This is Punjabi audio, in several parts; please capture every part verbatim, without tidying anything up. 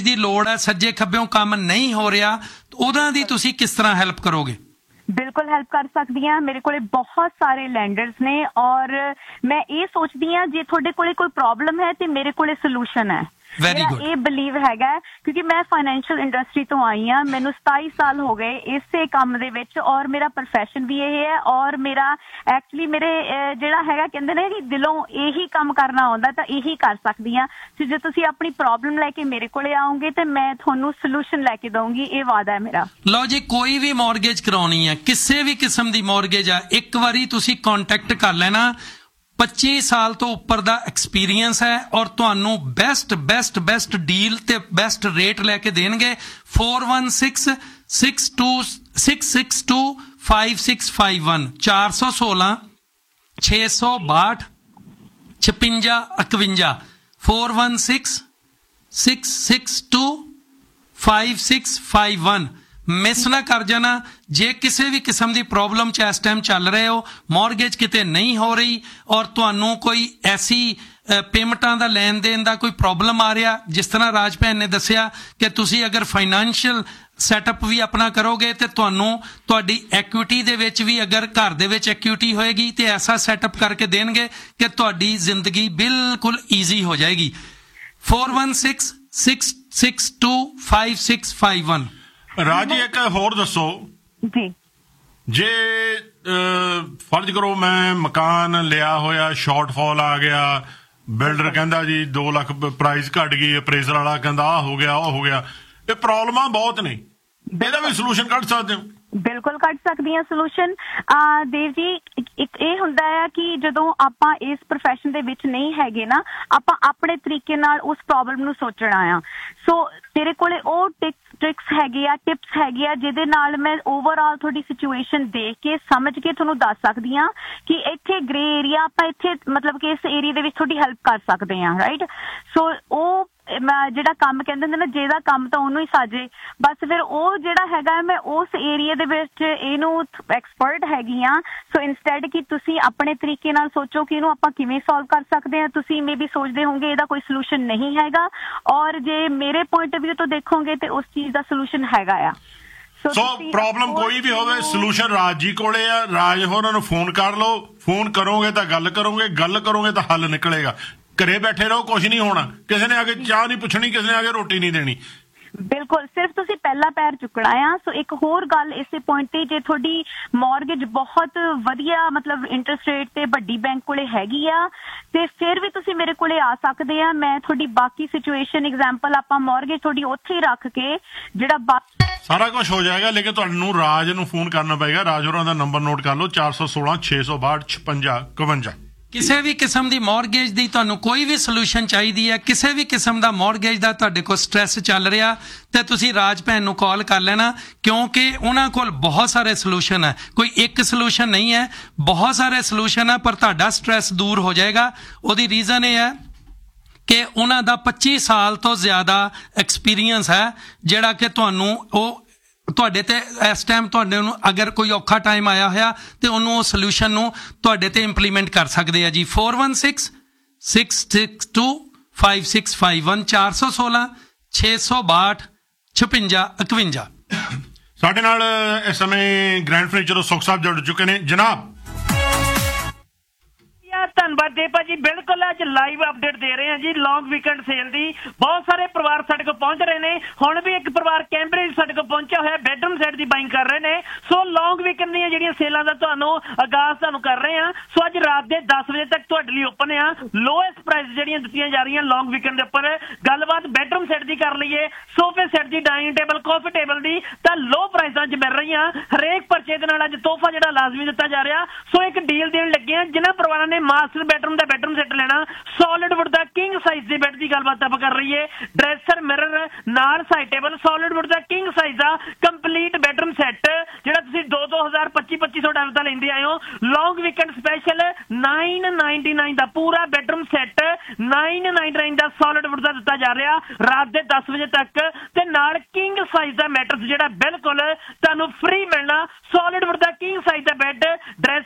ਦੀ ਲੋੜ ਹੈ, ਸੱਜੇ ਖੱਬਿਓਂ ਕੰਮ ਨਹੀਂ ਹੋ ਰਿਹਾ, ਉਹਨਾਂ ਦੀ ਤੁਸੀਂ ਕਿਸ ਤਰ੍ਹਾਂ ਹੈਲਪ ਕਰੋਗੇ? ਬਿਲਕੁਲ ਹੈਲਪ ਕਰ ਸਕਦੀ ਹਾਂ। ਮੇਰੇ ਕੋਲੇ ਬਹੁਤ ਸਾਰੇ ਲੈਂਡਰਸ ਨੇ ਔਰ ਮੈਂ ਇਹ ਸੋਚਦੀ ਹਾਂ ਜੇ ਤੁਹਾਡੇ ਕੋਲੇ ਕੋਈ ਪ੍ਰੋਬਲਮ ਹੈ ਤੇ ਮੇਰੇ ਕੋਲੇ ਸੋਲੂਸ਼ਨ ਹੈ। ਮੇਰਾ ਇਹ ਬਿਲੀਵ ਹੈਗਾ ਕਿਉਂਕਿ ਮੈਂ ਫਾਈਨੈਂਸ਼ੀਅਲ ਇੰਡਸਟਰੀ ਤੋਂ ਆਈ ਹਾਂ, ਮੈਨੂੰ ਸਤਾਈ ਸਾਲ ਹੋ ਗਏ ਇਸੇ ਕੰਮ ਦੇ ਵਿੱਚ ਔਰ ਮੇਰਾ ਪ੍ਰੋਫੈਸ਼ਨ ਵੀ ਇਹ ਹੈ ਔਰ ਮੇਰਾ ਐਕਚੁਅਲੀ ਮੇਰੇ ਜਿਹੜਾ ਹੈਗਾ ਕਹਿੰਦੇ ਨੇ ਕਿ ਦਿਲੋਂ ਇਹੀ ਕੰਮ ਕਰਨਾ ਆਉਂਦਾ ਤਾਂ ਇਹੀ ਕਰ ਸਕਦੀ ਹਾਂ। ਤੇ ਜੇ ਤੁਸੀਂ ਆਪਣੀ ਪ੍ਰੋਬਲਮ ਲੈ ਕੇ ਮੇਰੇ ਕੋਲੇ ਆਓਗੇ ਤੇ ਮੈਂ ਤੁਹਾਨੂੰ ਸੋਲੂਸ਼ਨ ਲੈ ਕੇ ਦਊਂਗੀ, ਇਹ ਵਾਅਦਾ ਹੈ ਮੇਰਾ। ਲਓ ਜੀ, ਕੋਈ ਵੀ ਮੌਰਗੇਜ ਕਰਾਉਣੀ ਹੈ, ਕਿਸੇ ਵੀ ਕਿਸਮ ਦੀ ਮੌਰਗੇਜ ਆ, ਇੱਕ ਵਾਰੀ ਤੁਸੀਂ ਕੰਟੈਕਟ ਕਰ ਲੈਣਾ। ਪੱਚੀ ਸਾਲ ਤੋਂ ਉੱਪਰ ਦਾ ਐਕਸਪੀਰੀਅੰਸ ਹੈ ਔਰ ਤੁਹਾਨੂੰ ਬੈਸਟ ਬੈਸਟ ਬੈਸਟ ਡੀਲ ਤੇ ਬੈਸਟ ਰੇਟ ਲੈ ਕੇ ਦੇਣਗੇ। Four one six six two six six to five six five one ਚਾਰ ਸੌ ਸੋਲਾਂ ਛੇ ਸੌ ਬਾਹਠ ਛਪੰਜਾ ਇਕਵੰਜਾ four one six six six to five six five one. Miss ਨਾ ਕਰ ਜਾਣਾ। ਜੇ ਕਿਸੇ ਵੀ ਕਿਸਮ ਦੀ ਪ੍ਰੋਬਲਮ 'ਚ ਇਸ ਟਾਈਮ ਚੱਲ ਰਹੇ ਹੋ, ਮੌਰਗੇਜ ਕਿਤੇ ਨਹੀਂ ਹੋ ਰਹੀ ਔਰ ਤੁਹਾਨੂੰ ਕੋਈ ਐਸੀ ਪੇਮੈਂਟਾਂ ਦਾ ਲੈਣ ਦੇਣ ਦਾ ਕੋਈ ਪ੍ਰੋਬਲਮ ਆ ਰਿਹਾ, ਜਿਸ ਤਰ੍ਹਾਂ ਰਾਜ ਭੈਣ ਨੇ ਦੱਸਿਆ ਕਿ ਤੁਸੀਂ ਅਗਰ ਫਾਈਨੈਂਸ਼ੀਅਲ ਸੈਟਅਪ ਵੀ ਆਪਣਾ ਕਰੋਗੇ ਤੇ ਤੁਹਾਨੂੰ ਤੁਹਾਡੀ ਐਕੁਇਟੀ ਦੇ ਵਿੱਚ ਵੀ ਅਗਰ ਘਰ ਦੇ ਵਿੱਚ ਐਕੁਇਟੀ ਹੋਏਗੀ ਤੇ ਐਸਾ ਸੈਟਅਪ ਕਰਕੇ ਦੇਣਗੇ ਕਿ ਤੁਹਾਡੀ ਜ਼ਿੰਦਗੀ ਬਿਲਕੁਲ ਈਜ਼ੀ ਹੋ ਜਾਏਗੀ। Four one six six six to five six five one. Raj ji ਇੱਕ ਹੋਰ ਦੱਸੋ ਜੀ, ਜੇ ਫਰਜ਼ ਕਰੋ ਮੈਂ ਮਕਾਨ ਲਿਆ ਹੋਇਆ, ਸ਼ਾਰਟਫਾਲ ਆ ਗਿਆ, ਬਿਲਡਰ ਕਹਿੰਦਾ ਜੀ ਦੋ ਲੱਖ ਪ੍ਰਾਈਸ ਘਟ ਗਈ, ਅਪਰੇਜ਼ਰ ਵਾਲਾ ਕਹਿੰਦਾ ਆਹ ਹੋ ਗਿਆ ਉਹ ਹੋ ਗਿਆ, ਇਹ ਪ੍ਰੋਬਲਮਾਂ ਬਹੁਤ ਨੇ, ਇਹਦਾ ਵੀ ਸੋਲੂਸ਼ਨ ਕੱਢ ਸਕਦੇ ਹੋ? ਬਿਲਕੁਲ ਕੱਢ ਸਕਦੀ ਹਾਂ ਸੋਲੂਸ਼ਨ। ਦੇਵ ਜੀ, ਇੱਕ ਇਹ ਹੁੰਦਾ ਹੈ ਕਿ ਜਦੋਂ ਆਪਾਂ ਇਸ ਪ੍ਰੋਫੈਸ਼ਨ ਦੇ ਵਿੱਚ ਨਹੀਂ ਹੈਗੇ ਨਾ, ਆਪਾਂ ਆਪਣੇ ਤਰੀਕੇ ਨਾਲ ਉਸ ਪ੍ਰੋਬਲਮ ਨੂੰ ਸੋਚਣਾ ਆ। ਸੋ ਤੇਰੇ ਕੋਲੇ ਉਹ ਟਿਕਸ ਟ੍ਰਿਕਸ ਹੈਗੇ ਆ, ਟਿਪਸ ਹੈਗੇ ਆ ਜਿਹਦੇ ਨਾਲ ਮੈਂ ਓਵਰਆਲ ਤੁਹਾਡੀ ਸਿਚੁਏਸ਼ਨ ਦੇਖ ਕੇ ਸਮਝ ਕੇ ਤੁਹਾਨੂੰ ਦੱਸ ਸਕਦੀ ਹਾਂ ਕਿ ਇੱਥੇ ਗ੍ਰੇ ਏਰੀਆ ਆਪਾਂ ਇੱਥੇ ਮਤਲਬ ਕਿ ਇਸ ਏਰੀਆ ਦੇ ਵਿੱਚ ਤੁਹਾਡੀ ਹੈਲਪ ਕਰ ਸਕਦੇ ਹਾਂ, ਰਾਈਟ। ਸੋ ਉਹ ਜਿਹੜਾ ਕੰਮ ਕਹਿੰਦੇ ਹੁੰਦੇ ਨਾ, ਜਿਹਦਾ ਕੰਮ ਤਾਂ ਉਹਨੂੰ ਹੀ ਸਾਜੇ, ਬਸ ਫਿਰ ਉਹ ਜਿਹੜਾ ਹੈਗਾ ਮੈਂ ਉਸ ਏਰੀਆ ਦੇ ਵਿੱਚ ਇਹਨੂੰ ਐਕਸਪਰਟ ਹੈਗੀ ਆ। ਸੋ ਇੰਸਟੈਡ ਕਿ ਤੁਸੀਂ ਆਪਣੇ ਤਰੀਕੇ ਨਾਲ ਸੋਚੋ ਕਿ ਇਹਨੂੰ ਆਪਾਂ ਕਿਵੇਂ ਸੋਲਵ ਕਰ ਸਕਦੇ ਹਾਂ, ਤੁਸੀਂ ਮੇ ਵੀ ਸੋਚਦੇ ਹੋਗੇ ਇਹਦਾ ਕੋਈ ਸੋਲੂਸ਼ਨ ਨਹੀਂ ਹੈਗਾ ਔਰ ਜੇ ਮੇਰੇ ਪੁਆਇੰਟ ਆਫ ਵਿਊ ਤੋਂ ਦੇਖੋਗੇ ਤੇ ਉਸ ਚੀਜ਼ ਦਾ ਸੋਲੂਸ਼ਨ ਹੈਗਾ ਆ। ਸੋ ਪ੍ਰੋਬਲਮ ਕੋਈ ਵੀ ਹੋਵੇ, ਸੋਲੂਸ਼ਨ ਰਾਜ ਜੀ ਕੋਲੇ ਆ। ਰਾਜ ਹੋਰਾਂ ਨੂੰ ਫੋਨ ਕਰ ਲਓ, ਫੋਨ ਕਰੋਗੇ ਤਾਂ ਗੱਲ ਕਰੋਗੇ, ਗੱਲ ਕਰੋਗੇ ਤਾਂ ਹੱਲ ਨਿਕਲੇਗਾ। ਘਰੇ ਬੈਠੇ ਰਹੋ, ਕੁਝ ਨਹੀਂ ਹੋਣਾ। ਕਿਸੇ ਨੇ ਆ ਕੇ ਚਾਹ ਨਹੀਂ ਪੁੱਛਣੀ, ਕਿਸੇ ਨੇ ਆ ਕੇ ਰੋਟੀ ਨਹੀਂ ਦੇਣੀ। ਬਿਲਕੁਲ, ਸਿਰਫ ਤੁਸੀਂ ਪਹਿਲਾ ਪੈਰ ਚੁੱਕਣਾ ਆ। ਸੋ ਇੱਕ ਹੋਰ ਗੱਲ ਇਸੇ ਪੁਆਇੰਟ ਤੇ, ਜੇ ਤੁਹਾਡੀ ਮੌਰਗੇਜ ਬਹੁਤ ਵਧੀਆ ਮਤਲਬ ਇੰਟਰਸਟ ਰੇਟ ਤੇ ਵੱਡੀ ਬੈਂਕ ਕੋਲੇ ਹੈਗੀ ਆ ਤੇ ਫਿਰ ਵੀ ਤੁਸੀਂ ਮੇਰੇ ਕੋਲੇ ਆ ਸਕਦੇ ਆ। ਮੈਂ ਤੁਹਾਡੀ ਬਾਕੀ ਸਿਚੁਏਸ਼ਨ ਐਗਜ਼ਾਮਪਲ ਆਪਾਂ ਮੌਰਗੇਜ ਤੁਹਾਡੀ ਉੱਥੇ ਹੀ ਰੱਖ ਕੇ ਜਿਹੜਾ ਸਾਰਾ ਕੁਝ ਹੋ ਜਾਏਗਾ, ਲੇਕਿਨ ਤੁਹਾਨੂੰ ਰਾਜ ਨੂੰ ਫੋਨ ਕਰਨਾ ਪਏਗਾ। ਰਾਜ ਹੋਰਾਂ ਦਾ ਨੰਬਰ ਨੋਟ ਕਰ ਲਓ, ਚਾਰ ਸੌ ਸੋਲਾਂ ਛੇ ਸੌ ਬਾਹਠ ਛਪੰਜਾ ਇਕਵੰਜਾ। ਕਿਸੇ ਵੀ ਕਿਸਮ ਦੀ ਮੌਰਗੇਜ ਦੀ ਤੁਹਾਨੂੰ ਕੋਈ ਵੀ ਸੋਲੂਸ਼ਨ ਚਾਹੀਦੀ ਹੈ, ਕਿਸੇ ਵੀ ਕਿਸਮ ਦਾ ਮੌਰਗੇਜ ਦਾ ਤੁਹਾਡੇ ਕੋਲ ਸਟ੍ਰੈਸ ਚੱਲ ਰਿਹਾ ਤੇ ਤੁਸੀਂ ਰਾਜ ਭੈਣ ਨੂੰ ਕਾਲ ਕਰ ਲੈਣਾ, ਕਿਉਂਕਿ ਉਹਨਾਂ ਕੋਲ ਬਹੁਤ ਸਾਰੇ ਸੋਲੂਸ਼ਨ ਹੈ। ਕੋਈ ਇੱਕ ਸੋਲੂਸ਼ਨ ਨਹੀਂ ਹੈ, ਬਹੁਤ ਸਾਰੇ ਸੋਲੂਸ਼ਨ ਹੈ, ਪਰ ਤੁਹਾਡਾ ਸਟ੍ਰੈਸ ਦੂਰ ਹੋ ਜਾਏਗਾ। ਉਹਦੀ ਰੀਜ਼ਨ ਇਹ ਹੈ ਕਿ ਉਹਨਾਂ ਦਾ ਪੱਚੀ ਸਾਲ ਤੋਂ ਜ਼ਿਆਦਾ ਐਕਸਪੀਰੀਅੰਸ ਹੈ, ਜਿਹੜਾ ਕਿ ਤੁਹਾਨੂੰ ਉਹ ਤੁਹਾਡੇ ਤੇ ਇਸ ਟਾਈਮ ਤੁਹਾਡੇ ਨੂੰ ਅਗਰ ਕੋਈ ਔਖਾ ਟਾਈਮ ਆਇਆ ਹੋਇਆ ਤੇ ਉਹਨੂੰ ਉਹ ਸੋਲੂਸ਼ਨ ਨੂੰ ਤੁਹਾਡੇ ਤੇ ਇੰਪਲੀਮੈਂਟ ਕਰ ਸਕਦੇ ਆ ਜੀ। Four one six six six to five six five one ਚਾਰ ਸੌ ਸੋਲਾਂ ਛੇ ਸੌ ਬਾਹਠ ਛਪੰਜਾ ਇਕਵੰਜਾ। ਸਾਡੇ ਨਾਲ ਇਸ ਸਮੇਂ ਗ੍ਰੈਂਡ ਫਰਨੀਚਰ ਸੁਖ ਸਾਹਿਬ ਜੁੜ ਚੁੱਕੇ ਨੇ। ਜਨਾਬ ਧੰਨਵਾਦ ਦੇ ਭਾਜੀ। ਬਿਲਕੁਲ ਅੱਜ ਲਾਈਵ ਅਪਡੇਟ ਦੇ ਰਹੇ ਹਾਂ ਜੀ ਲੌਂਗ ਵੀਕਐਂਡ ਸੇਲ ਦੀ। ਬਹੁਤ ਸਾਰੇ ਪਰਿਵਾਰ ਸਾਡੇ ਕੋਲ ਪਹੁੰਚ ਰਹੇ ਨੇ। ਹੁਣ ਵੀ ਇੱਕ ਪਰਿਵਾਰ ਕੈਂਬਰਿਜ ਸਾਡੇ ਕੋਲ ਪਹੁੰਚਿਆ ਹੋਇਆ, ਬੈਡਰੂਮ ਸੈਟ ਦੀ ਬਾਇੰਗ ਕਰ ਰਹੇ ਨੇ। ਸੋ ਲੌਂਗ ਵੀਕਐਂਡ ਦੀਆਂ ਜਿਹੜੀਆਂ ਸੇਲਾਂ ਦਾ ਤੁਹਾਨੂੰ ਆਗਾਜ਼ ਤੁਹਾਨੂੰ ਕਰ ਰਹੇ ਹਾਂ। ਸੋ ਅੱਜ ਰਾਤ ਦੇ ਦਸ ਵਜੇ ਤੱਕ ਤੁਹਾਡੇ ਲਈ ਓਪਨ ਆ। ਲੋਐਸਟ ਪ੍ਰਾਈਸ ਜਿਹੜੀਆਂ ਦਿੱਤੀਆਂ ਜਾ ਰਹੀਆਂ ਲੌਂਗ ਵੀਕਐਂਡ ਦੇ ਉੱਪਰ। ਗੱਲਬਾਤ ਬੈਡਰੂਮ ਸੈਟ ਦੀ ਕਰ ਲਈਏ, ਸੋਫੇ ਸੈਟ ਦੀ, ਡਾਈਨਿੰਗ ਟੇਬਲ, ਕਾਫੀ ਟੇਬਲ ਦੀ ਤਾਂ ਲੋ ਪ੍ਰਾਈਸਾਂ 'ਚ ਮਿਲ ਰਹੀਆਂ। ਹਰੇਕ ਪਰਚੇ ਦੇ ਨਾਲ ਅੱਜ ਤੋਹਫਾ ਜਿਹੜਾ ਲਾਜ਼ਮੀ ਦਿੱਤਾ ਜਾ ਰਿਹਾ। ਸੋ ਇੱਕ ਡੀਲ ਦੇਣ ਲੱਗੇ ਆ ਜਿਨ੍ਹਾਂ ਪਰਿਵਾਰਾਂ ਨੇ ਮਾਸਟਰ ਬੈਡਰੂਮ ਦਾ ਬੈਡਰੂਮ ਸੈੱਟ ਲੈਣਾ, ਸੋਲਿਡ ਵੁੱਡ ਦਾ ਕਿੰਗ ਸਾਈਜ਼ ਦੇ ਬੈੱਡ ਦੀ ਗੱਲਬਾਤ ਆਪਾਂ ਕਰ ਰਹੀਏ। ਡਰੈਸਰ, ਮਿਰਰ ਨਾਲ ਸਾਈਡ ਟੇਬਲ, ਸੋਲਿਡ ਵੁੱਡ ਦਾ ਕਿੰਗ ਸਾਈਜ਼ ਦਾ ਕੰਪਲੀਟ ਬੈਡਰੂਮ ਸੈੱਟ ਜਿਹੜਾ ਤੁਸੀਂ ਦੋ ਦੋ ਹਜ਼ਾਰ ਪੱਚੀ ਪੱਚੀ ਸੌ ਡਾਲਰ ਦਾ ਲੈਂਦੇ ਆਏ ਹੋ। ਲੌਂਗ weekend special nine ninety nine ਦਾ ਪੂਰਾ bedroom set nine ninety nine ਦਾ ਸੋਲਿਡ ਵੁੱਡ ਦਾ ਦਿੱਤਾ ਜਾ ਰਿਹਾ ਰਾਤ ਦੇ ਦਸ ਵਜੇ ਤੱਕ। ਤੇ ਨਾਲ ਕਿੰਗ ਸਾਈਜ਼ ਦਾ ਮੈਟਰਸ ਜਿਹੜਾ ਬਿਲਕੁਲ ਤੁਹਾਨੂੰ ਫ੍ਰੀ ਮਿਲਣਾ। ਸੋਲਿਡ ਵੁੱਡ ਦਾ ਕਿੰਗ ਸਾਈਜ਼ ਦਾ ਬੈੱਡ, ਡਰੈਸਰ,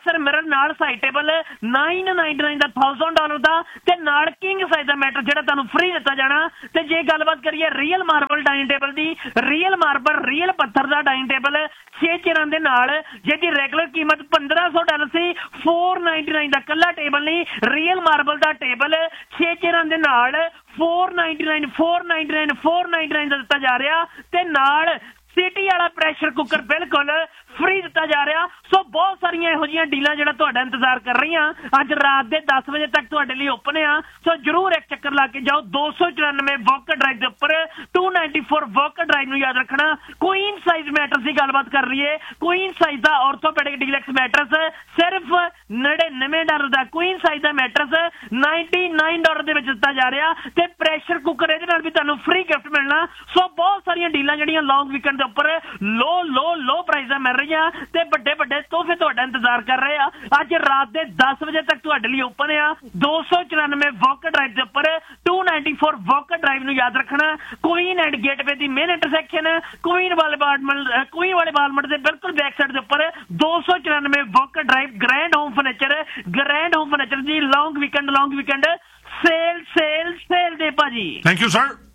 ਮਿਕਸਰ ਮਿਰਰ ਨਾਲ ਸਾਈਡ ਟੇਬਲ nine ninety-nine ਦਾ one thousand ਡਾਲਰ ਦਾ ਤੇ ਨਾਲ ਕਿੰਗ ਸਾਈਜ਼ ਦਾ ਮੈਟਰ ਜਿਹੜਾ ਤੁਹਾਨੂੰ ਫ੍ਰੀ ਦਿੱਤਾ ਜਾਣਾ। ਤੇ ਜੇ ਗੱਲਬਾਤ ਕਰੀਏ ਰੀਅਲ ਮਾਰਬਲ ਡਾਈਨਿੰਗ ਟੇਬਲ ਦੀ, ਰੀਅਲ ਮਾਰਬਲ ਰੀਅਲ ਪੱਥਰ ਦਾ ਡਾਈਨਿੰਗ ਟੇਬਲ ਛੇ ਚੇਅਰਾਂ ਦੇ ਨਾਲ, ਜਿਹਦੀ ਰੈਗੂਲਰ ਕੀਮਤ ਪੰਦਰਾਂ ਸੌ ਡਾਲਰ ਸੀ, four ninety-nine ਦਾ ਕੱਲਾ ਟੇਬਲ ਨਹੀਂ, ਰੀਅਲ ਮਾਰਬਲ ਦਾ ਟੇਬਲ ਛੇ ਚੇਅਰਾਂ ਦੇ ਨਾਲ four ninety-nine four ninety-nine four ninety-nine ਦਾ ਦਿੱਤਾ ਜਾ ਰਿਹਾ ਤੇ ਨਾਲ ਸਿਟੀ ਵਾਲਾ ਪ੍ਰੈਸ਼ਰ ਕੁੱਕਰ ਬਿਲਕੁਲ ਫ੍ਰੀ ਦਿੱਤਾ ਜਾ ਰਿਹਾ। ਸੋ ਬਹੁਤ ਸਾਰੀਆਂ ਇਹੋ ਜਿਹੀਆਂ ਡੀਲਾਂ ਜਿਹੜਾ ਤੁਹਾਡਾ ਇੰਤਜ਼ਾਰ ਕਰ ਰਹੀਆਂ ਅੱਜ ਰਾਤ ਦੇ ਦਸ ਵਜੇ ਤੱਕ ਤੁਹਾਡੇ ਲਈ ਓਪਨ ਆ। ਸੋ ਜਰੂਰ ਇੱਕ ਚੱਕਰ ਲਾ ਕੇ ਜਾਓ। ਦੋ ਸੌ ਚੁਰਾਨਵੇਂ ਵੋਕਰ ਡਰਾਈਵ ਦੇ ਉੱਪਰ two ninety-four ਵੋਕਰ ਡਰਾਈਵ ਨੂੰ ਯਾਦ ਰੱਖਣਾ। ਕੁਈਨ ਸਾਈਜ਼ ਮੈਟਰਸ ਦੀ ਗੱਲਬਾਤ ਕਰ ਰਹੀਏ। ਕੁਈਨ ਸਾਈਜ਼ ਦਾ ਆਰਥੋਪੈਡਿਕ ਡੀਲੈਕਸ ਮੈਟਰਸ ਸਿਰਫ ਨੜਿਨਵੇਂ ਡਾਲਰ ਦਾ, ਕੁਈਨ ਸਾਈਜ਼ ਦਾ ਮੈਟਰਸ ninety-nine ਡਾਲਰ ਦੇ ਵਿੱਚ ਦਿੱਤਾ ਜਾ ਰਿਹਾ ਤੇ ਪ੍ਰੈਸ਼ਰ ਕੁੱਕਰ ਇਹਦੇ ਨਾਲ ਵੀ ਤੁਹਾਨੂੰ ਫ੍ਰੀ ਗਿਫਟ ਮਿਲਣਾ। ਸੋ ਬਹੁਤ ਸਾਰੀਆਂ ਡੀਲਾਂ ਜਿਹੜੀਆਂ ਲੌਂਗ ਵੀਕਐਂਡ ਦੇ ਉੱਪਰ ਲੋ ਲੋ ਲੋ ਪ੍ਰਾਈਜ਼ਾਂ ਮਿਲ ਰਹੀਆਂ ਤੇ ਵੱਡੇ ਵੱਡੇ ਤੋਹਫੇ ਤੁਹਾਡਾ ਇੰਤਜ਼ਾਰ ਕਰ ਰਹੇ ਆ। ਅੱਜ ਰਾਤ ਦੇ ਦਸ ਵਜੇ ਤੱਕ ਤੁਹਾਡੇ ਲਈ ਓਪਨ ਆ। ਦੋ ਸੌ ਚੁਰਾਨਵੇਂ ਵੋਕਰ ਡਰਾਈਵ ਦੇ ਉੱਪਰ two ninety-four ਵੋਕਰ ਡਰਾਈਵ ਨੂੰ ਯਾਦ ਰੱਖਣਾ। Queen and gateway the main intersection Queen ਵਾਲੇ ਬਾਲਮਟ ਕੁਈਨ ਵਾਲੇ ਬਾਲਮਟ ਦੇ ਬਿਲਕੁਲ ਬੈਕ ਸਾਈਡ ਦੇ ਉੱਪਰ ਦੋ ਸੌ ਚੁਰਾਨਵੇਂ walker drive grand home furniture grand home furniture ਦੀ ਲੌਂਗ ਵੀਕਐਂਡ ਲੌਂਗ ਵੀਕਐਂਡ ਸੇਲ ਸੇਲ ਸੇਲ ਦੇ ਭਾਜੀ। Thank you sir.